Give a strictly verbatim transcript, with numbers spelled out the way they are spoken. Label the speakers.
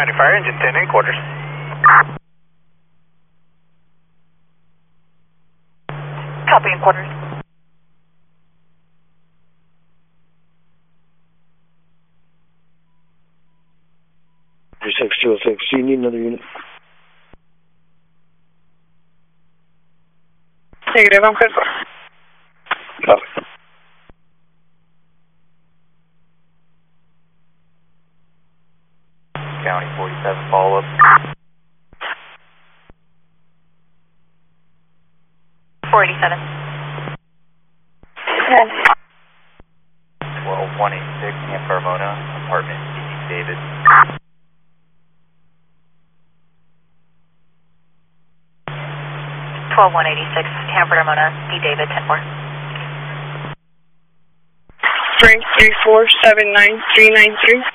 Speaker 1: County Fire Engine ten in quarters.
Speaker 2: Copy in quarters.
Speaker 3: six two oh six, do you need another unit?
Speaker 2: Negative, I'm good.
Speaker 3: Copy.
Speaker 4: County forty-seven, follow up.
Speaker 2: four eighty-seven.
Speaker 4: ten. twelve one eighty-six, Camp Carmona, apartment D. David.
Speaker 2: twelve one eighty-six, Camp Carmona, D. David, ten four.
Speaker 5: Frank three four seven nine three nine three.